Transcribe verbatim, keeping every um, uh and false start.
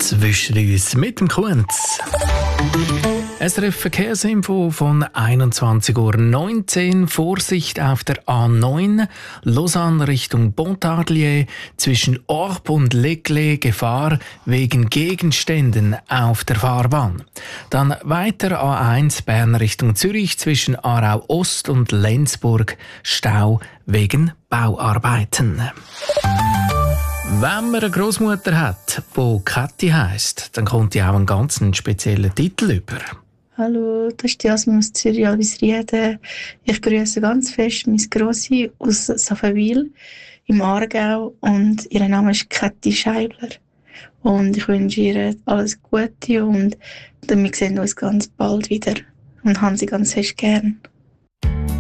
Zwischen uns mit dem Kunz. S R F Verkehrsinfo von einundzwanzig Uhr neunzehn. Vorsicht auf der A neun, Lausanne Richtung Pontarlier, zwischen Orb und Leclerc Gefahr wegen Gegenständen auf der Fahrbahn. Dann weiter A eins, Bern Richtung Zürich, zwischen Aarau Ost und Lenzburg, Stau wegen Bauarbeiten. Wenn man eine Großmutter hat, die Kathi heisst, dann kommt die auch einen ganz speziellen Titel über. Hallo, das ist Jasmin aus Zürich, Albisrieden. Ich grüße ganz fest meine Grossi aus Saffenwil im Aargau und ihr Name ist Kathi Scheibler. Und ich wünsche ihr alles Gute und wir sehen uns ganz bald wieder und haben sie ganz fest gern.